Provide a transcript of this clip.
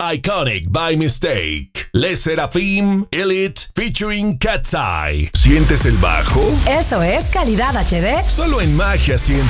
Iconic by Mistake. Le Seraphim Elite featuring Cat's Eye. ¿Sientes el bajo? Eso es calidad HD. Solo en Magia 100.